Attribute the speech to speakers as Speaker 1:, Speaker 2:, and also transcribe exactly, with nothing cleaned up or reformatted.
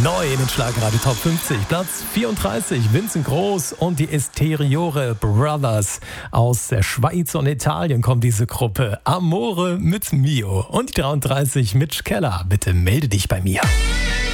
Speaker 1: Neu in den Schlagerradio Top fünfzig. Platz vierunddreißig, Vincent Groß und die Esteriore Brothers. Aus der Schweiz und Italien kommt diese Gruppe. Amore mit Mio. Und die dreiunddreißig, Mitch Keller. Bitte melde dich bei mir.